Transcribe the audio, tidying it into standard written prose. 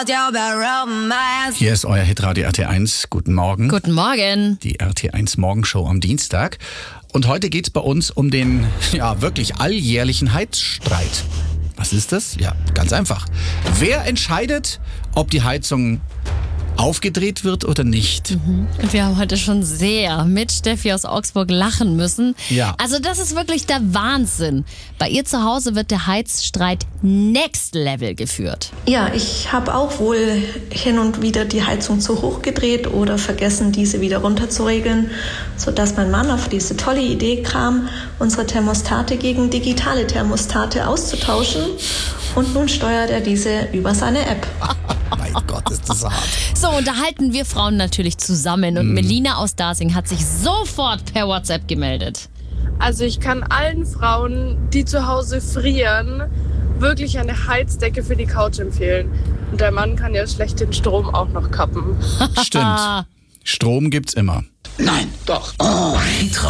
Hier ist euer Hitradio RT1. Guten Morgen. Guten Morgen. Die RT1 Morgenshow am Dienstag. Und heute geht es bei uns um den wirklich alljährlichen Heizstreit. Was ist das? Ja, ganz einfach. Wer entscheidet, ob die Heizung aufgedreht wird oder nicht? Und wir haben heute schon sehr mit Steffi aus Augsburg lachen müssen. Ja. Also das ist wirklich der Wahnsinn. Bei ihr zu Hause wird der Heizstreit Next Level geführt. Ja, ich habe auch wohl hin und wieder die Heizung zu hoch gedreht oder vergessen, diese wieder runterzuregeln, sodass mein Mann auf diese tolle Idee kam, unsere Thermostate gegen digitale Thermostate auszutauschen. Und nun steuert er diese über seine App. Mein Gott, ist das hart. So, und da halten wir Frauen natürlich zusammen. Und Melina aus Dasing hat sich sofort per WhatsApp gemeldet. Also ich kann allen Frauen, die zu Hause frieren, wirklich eine Heizdecke für die Couch empfehlen. Und der Mann kann ja schlecht den Strom auch noch kappen. Stimmt. Strom gibt's immer. Nein, doch. Oh.